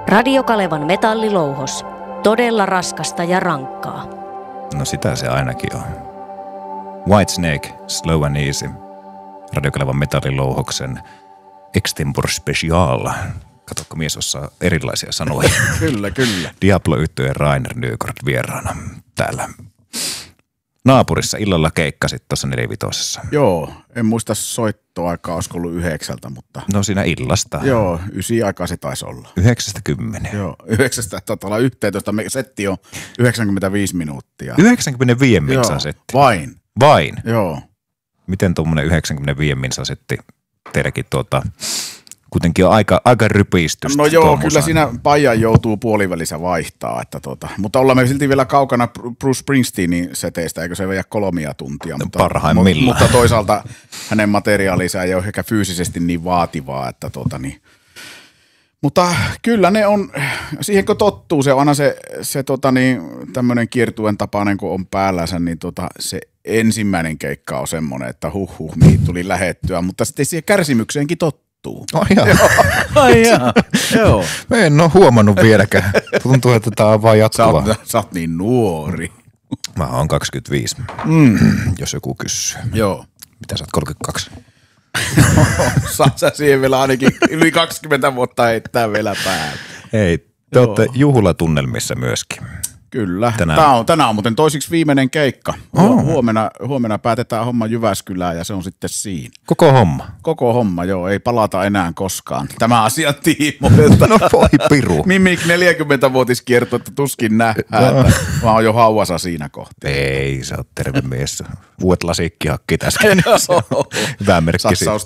Radio Kalevan metallilouhos. Todella raskasta ja rankkaa. No sitä se ainakin on. Whitesnake, Slow and Easy. Radio Kalevan metallilouhoksen Extempore Special. Katsokko, mies osaa erilaisia sanoja. Kyllä. Diablo-yhtyeen Rainer Nygård vieraana täällä naapurissa. Illalla keikkasit tuossa 4-5. Joo, en muista soittoaikaa, olisiko ollut 9, mutta... No siinä illasta. Joo, 9 aikaa se taisi olla. 9-10. Joo, 9 taitaa olla 11. Setti on 95 minuuttia. 95 minsan setti? Vain? Joo. Miten tuommoinen 95 minsan setti teidänkin kuitenkin on aika rypistystä? No joo, kyllä siinä Pajan joutuu puolivälissä vaihtaa, mutta ollaan me silti vielä kaukana Bruce Springsteenin seteistä, eikö se veijä 3 tuntia? No, parhaimmillaan. Mutta toisaalta hänen materiaalinsa ei ole ehkä fyysisesti niin vaativaa, että Mutta kyllä ne on, siihen kun tottuu, se on aina se tämmöinen kiertuen tapainen, kun on päällänsä, niin se ensimmäinen keikka on semmoinen, että mihin tuli lähettyä, mutta sitten siihen kärsimykseenkin tottuu. Ai jaa. Joo. Mä en ole huomannut vieläkään. Tuntuu, että tää on vaan jatkuva. Sä oot niin nuori. Mä oon 25, jos joku kysyy. Joo. Mitä sä oot 32? Saat sä siihen vielä ainakin yli 20 vuotta heittää vielä päälle. Hei, te ootte juhlatunnelmissa myöskin. Kyllä. Tänään on muuten toisiksi viimeinen keikka. Huomenna päätetään homma Jyväskylään ja se on sitten siinä. Koko homma, joo. Ei palata enää koskaan. Tämä asian tiimoilta. No voi piru. Mimik 40-vuotiskierto, että tuskin nähdään. Mä oon jo hauvassa siinä kohtaa. Ei, sä oot terve mies. Uudet lasikkihakki tässä. Hyvä merkki. Satsaus